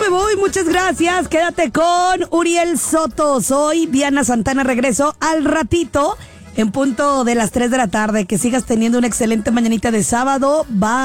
voy, muchas gracias. Quédate con Uriel Soto. Soy Diana Santana, regreso al ratito en punto de las 3 de la tarde. Que sigas teniendo una excelente mañanita de sábado. Bye.